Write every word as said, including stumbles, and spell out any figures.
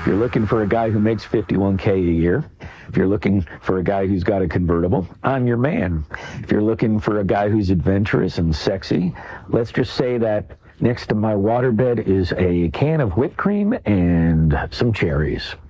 If you're looking for a guy who makes fifty-one K a year, if you're looking for a guy who's got a convertible, I'm your man. If you're looking for a guy who's adventurous and sexy, let's just say that next to my waterbed is a can of whipped cream and some cherries.